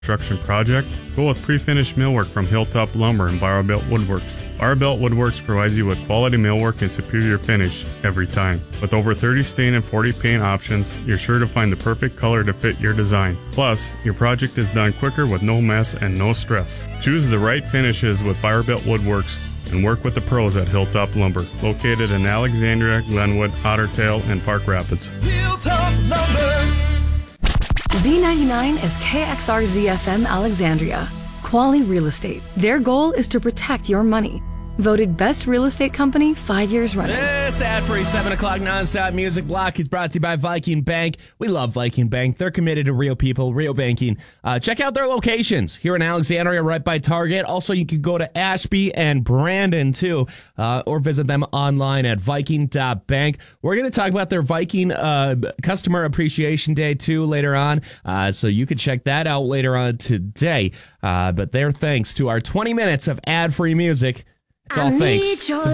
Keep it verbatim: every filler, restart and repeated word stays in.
construction project? Go with pre-finished millwork from Hilltop Lumber and Barbelt Woodworks. Barbelt Woodworks provides you with quality millwork and superior finish every time. With over thirty stain and forty paint options, you're sure to find the perfect color to fit your design. Plus, your project is done quicker with no mess and no stress. Choose the right finishes with Barbelt Woodworks and work with the pros at Hilltop Lumber, located in Alexandria, Glenwood, Otter Tail, and Park Rapids. Hilltop Lumber. Z ninety-nine is K X R Z F M Alexandria. Quali Real Estate. Their goal is to protect your money. Voted best real estate company five years running. This ad-free seven o'clock nonstop music block is brought to you by Viking Bank. We love Viking Bank. They're committed to real people, real banking. Uh, check out their locations here in Alexandria, right by Target. Also, you can go to Ashby and Brandon, too, uh, or visit them online at viking dot bank. We're going to talk about their Viking uh, Customer Appreciation Day, too, later on. Uh, so you can check that out later on today. Uh, but their thanks to our twenty minutes of ad-free music. It's all thanks to